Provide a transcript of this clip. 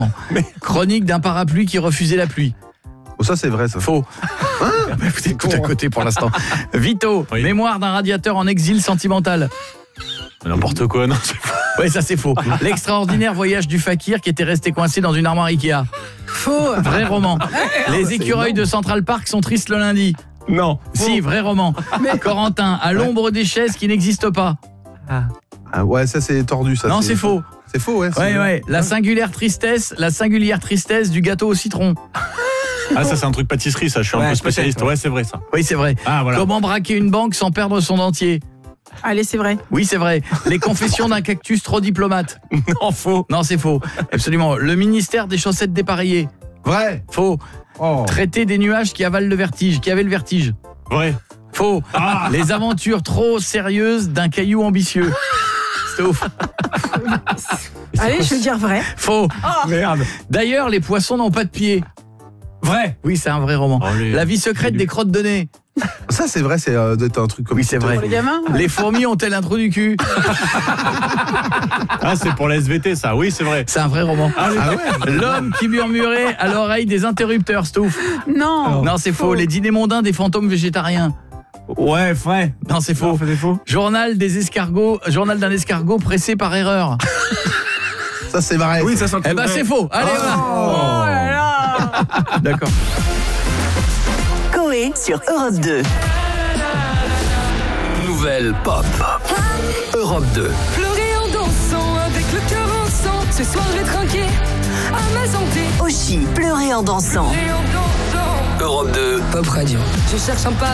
Chronique d'un parapluie qui refusait la pluie. Oh, ça c'est vrai ça. Faux. Vous êtes tout à côté pour l'instant. Vito, Oui. mémoire d'un radiateur en exil sentimental. N'importe quoi, non, c'est faux. Oui, ça c'est faux. L'extraordinaire voyage du fakir qui était resté coincé dans une armoire Ikea. Faux. Vrai roman. Les écureuils de Central Park sont tristes le lundi. Non. Si, vrai roman. Corentin, à l'ombre des chaises qui n'existent pas. Ah ouais, ça c'est tordu ça. Non, c'est faux. C'est faux, ouais. Ouais. La singulière tristesse du gâteau au citron. Ah, ça c'est un truc pâtisserie, ça, je suis un peu spécialiste. peut-être, Ouais, c'est vrai ça. Oui, c'est vrai. Ah, voilà. Comment braquer une banque sans perdre son dentier? Allez, c'est vrai. Oui, c'est vrai. Les confessions d'un cactus trop diplomate. Non, faux. Non, c'est faux. Absolument. Le ministère des chaussettes dépareillées. Vrai. Faux. Oh. Traiter des nuages qui avalent le vertige, qui avaient le vertige. Vrai. Faux. Les aventures trop sérieuses d'un caillou ambitieux. C'est ouf. Allez, je vais dire vrai. Faux. Merde. D'ailleurs, les poissons n'ont pas de pieds. Vrai. Oui, c'est un vrai roman. Allez. La vie secrète des crottes de nez. Ça c'est vrai, c'est d'être un truc comme Oui, c'est vrai. Pour les gamins. Les fourmis ont-elles un trou du cul? Ah, c'est pour la SVT, ça. Oui, c'est vrai. C'est un vrai roman. Ah ouais. L'homme qui murmurait à l'oreille des interrupteurs, c'est ouf. Non. Non, c'est faux. Les dîners mondains des fantômes végétariens. Ouais, vrai. Non, c'est faux. C'est faux. Journal d'un escargot pressé par erreur. Ça c'est vrai. Oui, ça sent le Eh ben c'est faux. Allez, Oh là là. voilà. D'accord. Coé sur Europe 2. Nouvelle pop. Europe 2. Pleurer en dansant, avec le cœur en sang. Ce soir, je vais trinquer à ma santé. Oshi, pleurer en dansant. Et en dansant, Europe 2. Pop Radio. je cherche un pas.